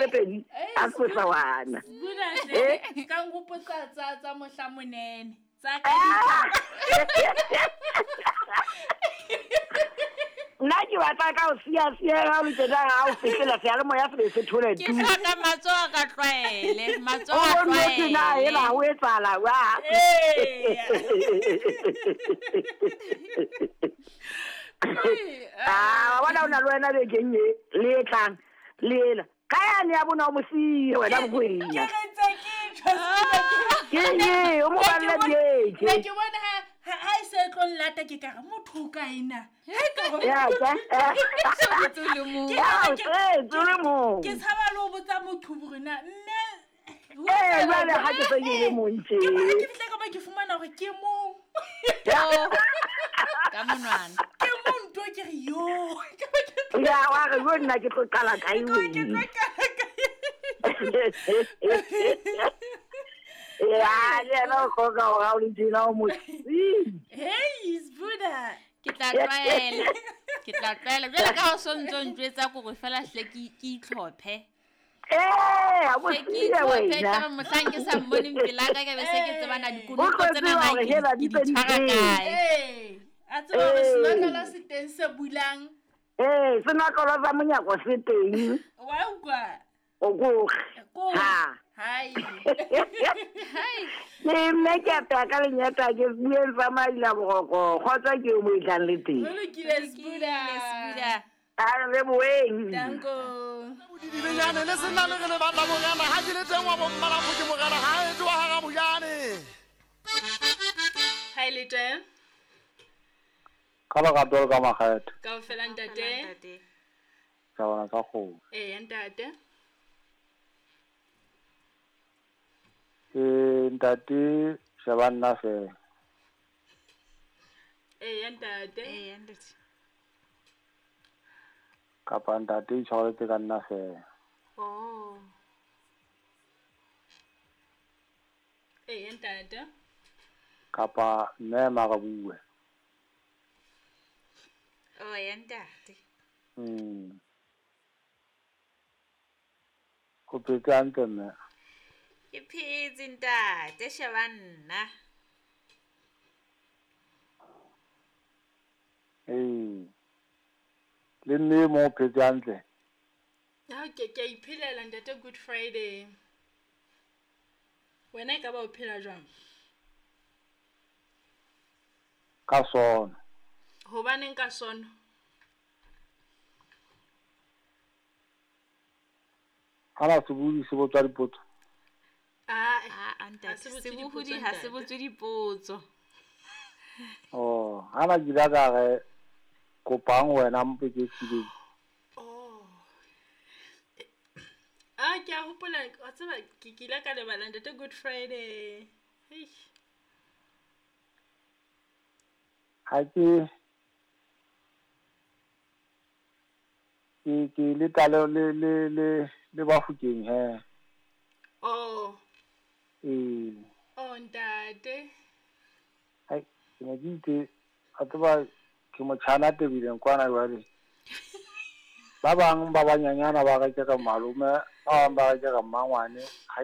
tse pedi a tlosa wana Budahle ka ngopotsa tsa mohlamonene tsa ka nna ke batla ka o sia ga o tjena ga o fetlela sealemoya se thole ke hloka matsoho ka tlwaele matsoho o a no tsena ela o etsala wa bona ona le wena be kenye le tlang lela ka yane ya bona o mosie wena bokwenya ke o mo balle beke ke bona ha se tlo nlata ke ka motho ka ina ya ka le mo ke tshaba lo botsa motho borena mme jwale ga ke se ke le montse ke fitla ka ba ke fumana hore ke mo ka monwana ke mo ntwa ke re yo ya wa re go nna ke tlo qala kae we ya no go ga o le dina o mo hey is Buddha ke tla tlwaela jwale ka o sontso ntjwetsa ko go fela hle ke itlhophe a bo ke wena ka mohlang ke sa mmone mpela ka be se ke tsebana dikunuko tsena na ke di tshwara kae a tseba re senakala se teng se bulang senakala sa monyako se teng wa ukwa o ha hai nne ke apea ka lenyata ke bueng sa maila boroko kgotsa ke o mo itlang le teng a re boeng danko dibenyane le sena le re batla mogana ha ke le teng wa bommala go ke mogana ha e tloa ga bojane hai le teng ka baka tolo ka makgethe ka o fela ntate ka bona ka go ntate ntate shabanna fe ntate kapa ntate tshwaretse ka nna fe ntate kapa mme magabue ntate go phetse hantle mme ke phetse ntate shabanna le nne mo phetse hantle ke iphelela ntate Good Friday wena ka ba o phela jwang ka sona hobaneng ka sona ana sebudi se botswa dipotso ntate sebuhudi ha se botswe dipotso ana gila ka ge kopang wena mpeke tshileng ke a hopola wa tseba ke kile ka lebala ntate Good Friday ha ke le talo le bafukeng he ntate hai ke ne ke itse a tseba ke motšhana tebileng kwana jwale ba bang ba banyanyana ba ka ka malume ba bang ba ka mmangwane hai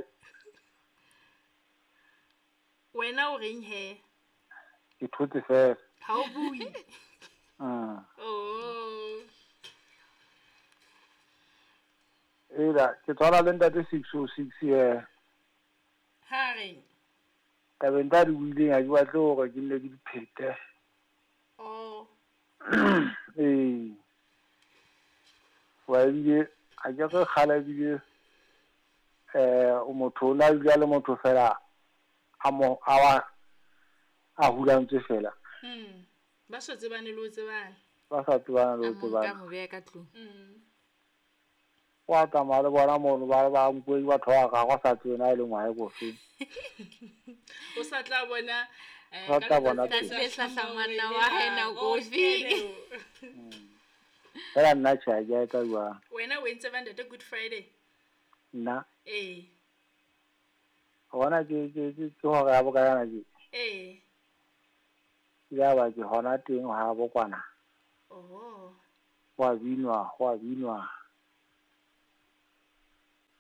wena o reng he ke thotse fela ha o bui ke tswala le ntate 606 ha re tabeng ta di buileng a ke batle gore ke nne ke diphete wa ebile a ke ge kgala ebile o motho o na ebile a le motho fela a hulantse fela ba sa tsebane le o tsebana ba sa tsebana le o tsebana mo beya ka tlung wa tsamaya le bona mono ba mpuedi batho ba ga go sa tsena e le ngwae kofe o sa tla bona le hlahlamana wa hena kofi fela nna tšha ke a ka jwang wena o entse ba ntate Good Friday nna gona ke gore ya bokayana ke ya ba ke gona teng ga bokwana go a binwa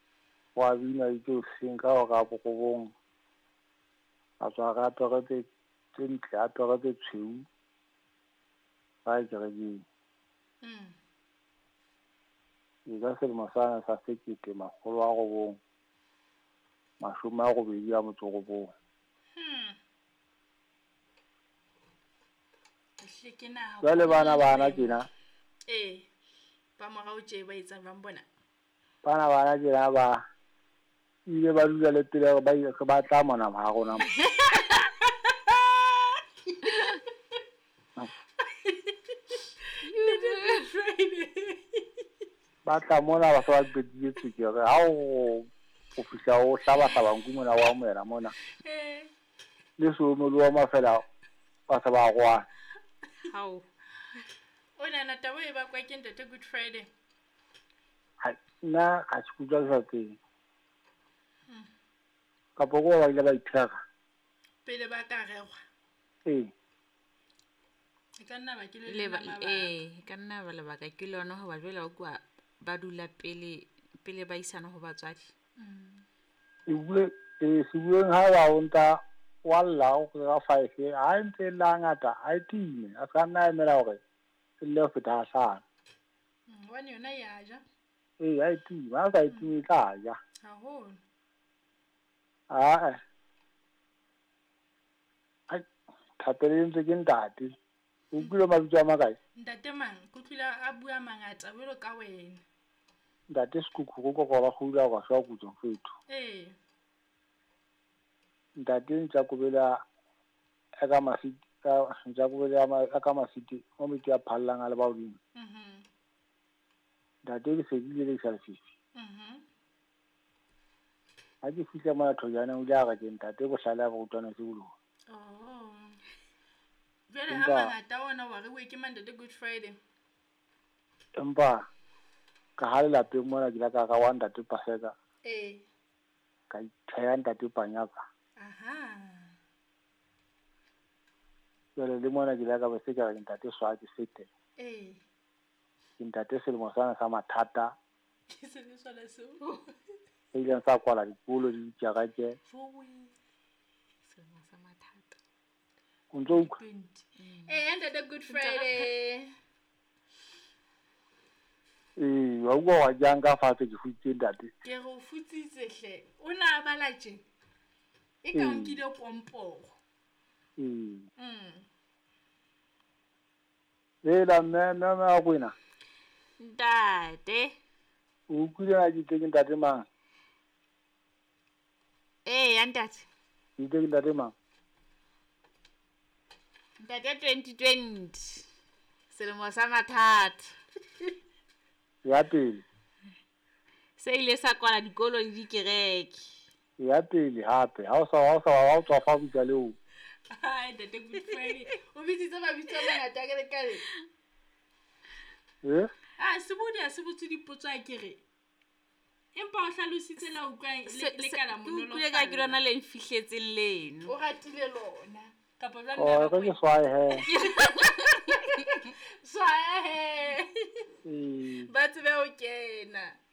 wa bina itse seng ka ga bogobong a tswa ga apere tse ntle apere tse tshweu ga ke re ke ka selemo sa 1980 a motso go bong jwale bana tjena ba morao tje ba etsa bang bona bana tjena ba ile ba dula le pele ba tla mona ha rona ba tla mona ba sa bedile tsukere ha o fihla o hlaba ngumona wa moela mona le so mo lo mafela ba sa ba gwa hao ona na tabo e ba kwa ke ntate Good Friday na ga se kutla sa teng ka pogo ba ile ba ithaka pele ba ka regwa ka nna ba ke le ka nna ba lebaka ke lona ho ba jwela kwa ba dula pele ba isana ho batswadi se bueng ha ba onta walla o ga 5 a ntse la ngata a time a ka nna emela hore le feta sa wani yona ya ja a time a sa time ka ja haholo thapeleng tse ke ntate o bule mabitso a makae ntate mang go tlila a bua mangata bolo ka wena ntate Skuku go kokora go ila go swa kutso fethu ntate ntja kobela aka masiti ntja kobela aka masiti o miti a phallang a le bauding ntate ke sedile le selfish a ke fihla mo thojana o ja ga ke ntate go hlala go utana se bulo jwale ha mangata ona wa re we ke Monday Good Friday empa ka hale la pe mona ke la ka wa ntate Paseka ka ithaya ntate Panyaka jwale le mona ke la ka bese ka ntate Swa ke sete ke ntate selemo sa mathata ke se le sona se e ile sa kwala dikolo di tjagake selemo sa mathata untso ntate Good Friday wa go wa janga fa ke futse ntate ke go futsitse hle o na bala tje e ka nkile pompo la mme a kwena ntate o kula a ditse ke ntate mang ya ntate ditse ke ntate mang ntate 2020 selemo sa mathata ya pele se ile sa kwala dikolo le dikereke ya pele hape ha o tswa fa butsa leo ntate Good Friday o bitsitse ba bitsa mangata ka le kale se bodi a se botse dipotso a kere empa o hlalositse la utlwa le kala monolo kule ka ke lona le mfihletseng leno o ratile lona kapa jwa nna go ke swae swae ba tsebe o kena